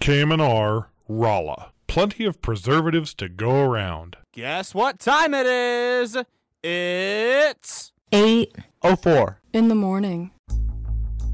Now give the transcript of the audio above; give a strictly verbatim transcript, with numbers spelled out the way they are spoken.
K M N R, Rolla. Plenty of preservatives to go around. Guess what time it is? It's eight oh four in the morning.